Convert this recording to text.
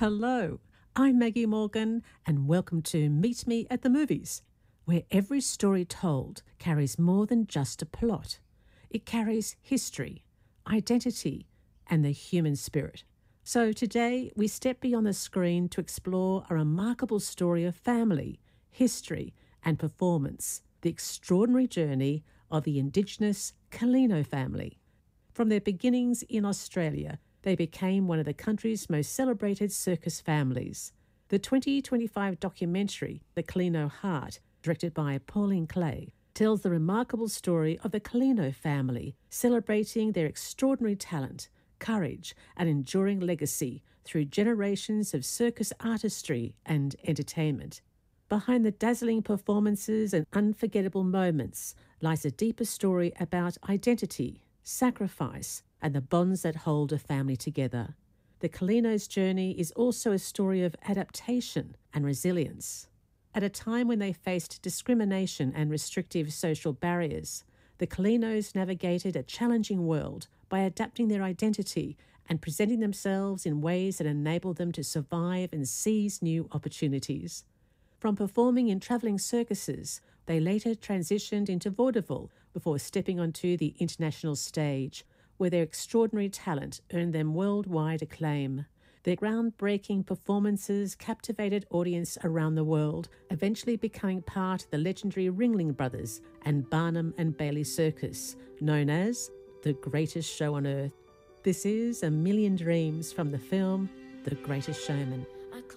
Hello, I'm Maggie Morgan, and welcome to Meet Me at the Movies, where every story told carries more than just a plot. It carries history, identity, and the human spirit. So today we step beyond the screen to explore a remarkable story of family, history, and performance, the extraordinary journey of the Indigenous Kalino family. From their beginnings in Australia, they became one of the country's most celebrated circus families. The 2025 documentary, The Kalino Heart, directed by Pauline Clay, tells the remarkable story of the Kalino family, celebrating their extraordinary talent, courage, and enduring legacy through generations of circus artistry and entertainment. Behind the dazzling performances and unforgettable moments lies a deeper story about identity, sacrifice, and the bonds that hold a family together. The Kalino's journey is also a story of adaptation and resilience. At a time when they faced discrimination and restrictive social barriers, the Kalinos navigated a challenging world by adapting their identity and presenting themselves in ways that enabled them to survive and seize new opportunities. From performing in travelling circuses, they later transitioned into vaudeville before stepping onto the international stage, where their extraordinary talent earned them worldwide acclaim. Their groundbreaking performances captivated audiences around the world, eventually becoming part of the legendary Ringling Brothers and Barnum and Bailey Circus, known as the greatest show on earth. This is A Million Dreams from the film The Greatest Showman.